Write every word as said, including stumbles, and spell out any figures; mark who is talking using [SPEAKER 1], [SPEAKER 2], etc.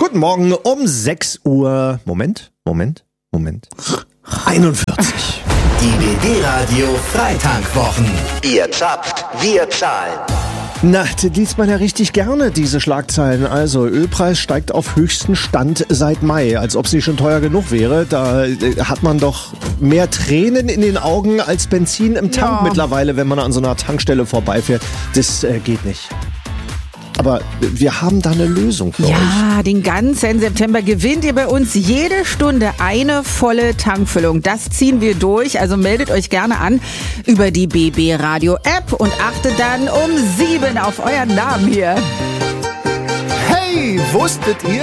[SPEAKER 1] Guten Morgen um sechs Uhr. Moment, Moment, Moment. einundvierzig.
[SPEAKER 2] Die B B-Radio Freitankwochen. Ihr zappt, wir zahlen.
[SPEAKER 1] Na, das liest man ja richtig gerne, diese Schlagzeilen. Also, Ölpreis steigt auf höchsten Stand seit Mai, als ob sie schon teuer genug wäre. Da äh, hat man doch mehr Tränen in den Augen als Benzin im Tank
[SPEAKER 3] Ja.
[SPEAKER 1] mittlerweile, wenn man an so einer Tankstelle vorbeifährt. Das äh, geht nicht. Aber wir haben da eine Lösung für euch.
[SPEAKER 3] Ja, den ganzen September gewinnt ihr bei uns jede Stunde eine volle Tankfüllung. Das ziehen wir durch, also meldet euch gerne an über die B B Radio App und achtet dann um sieben auf euren Namen hier.
[SPEAKER 4] Hey, wusstet ihr?